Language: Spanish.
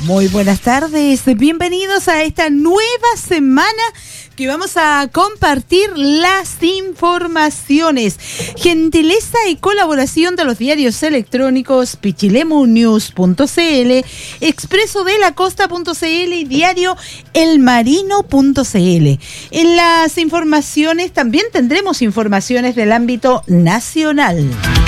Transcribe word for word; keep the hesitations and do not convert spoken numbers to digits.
Muy buenas tardes, bienvenidos a esta nueva semana que vamos a compartir las informaciones. Gentileza y colaboración de los diarios electrónicos pichilemunews punto c l, Expreso de la Costa punto c l y diario El Marino punto c l. En las informaciones también tendremos informaciones del ámbito nacional.